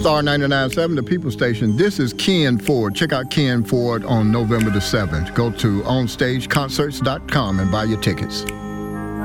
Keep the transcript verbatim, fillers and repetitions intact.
Star ninety-nine point seven, the People Station. This is Ken Ford. Check out Ken Ford on November the seventh. Go to on stage concerts dot com and buy your tickets.